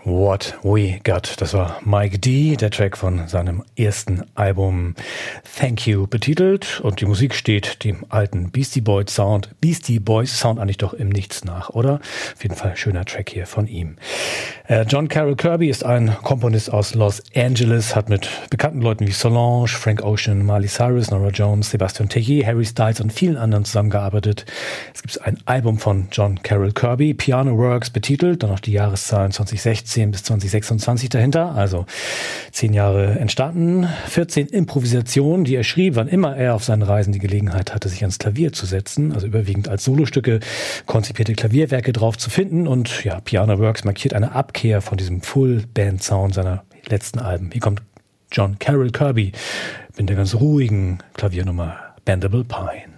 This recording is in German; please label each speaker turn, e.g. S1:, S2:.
S1: What We Got. Das war Mike D., der Track von seinem ersten Album Thank You betitelt. Und die Musik steht dem alten Beastie Boys Sound eigentlich doch im Nichts nach, oder? Auf jeden Fall schöner Track hier von ihm. John Carroll Kirby ist ein Komponist aus Los Angeles, hat mit bekannten Leuten wie Solange, Frank Ocean, Miley Cyrus, Norah Jones, Sebastian Tellier, Harry Styles und vielen anderen zusammengearbeitet. Es gibt ein Album von John Carroll Kirby, Piano Works betitelt, dann noch die Jahreszahlen 2016 bis 2026 dahinter, also 10 Jahre entstanden, 14 Improvisationen, die er schrieb, wann immer er auf seinen Reisen die Gelegenheit hatte, sich ans Klavier zu setzen, also überwiegend als Solostücke konzipierte Klavierwerke drauf zu finden, und ja, Piano Works markiert eine Abkehr von diesem Full-Band-Sound seiner letzten Alben. Hier kommt John Carroll Kirby mit der ganz ruhigen Klaviernummer Bendable Pine.